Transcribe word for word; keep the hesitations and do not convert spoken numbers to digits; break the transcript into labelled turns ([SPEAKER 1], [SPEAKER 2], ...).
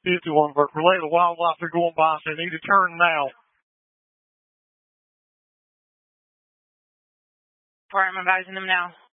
[SPEAKER 1] fifty-one, but relay the wildlife are going by, so they need to turn now.
[SPEAKER 2] Alright, I'm advising them now.